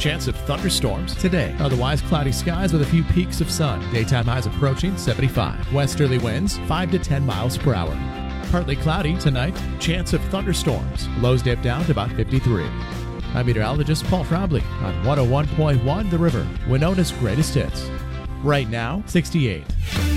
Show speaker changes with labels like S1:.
S1: Chance of thunderstorms today. Otherwise, cloudy skies with a few peaks of sun. Daytime highs approaching 75. Westerly winds 5 to 10 miles per hour. Partly cloudy tonight. Chance of thunderstorms. Lows dip down to about 53. I'm meteorologist Paul Trombley on 101.1 The River, Winona's greatest hits. Right now, 68.